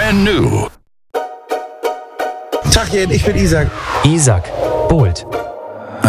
Brand new. Tachchen, ich bin Isaac. Isaac, Bold.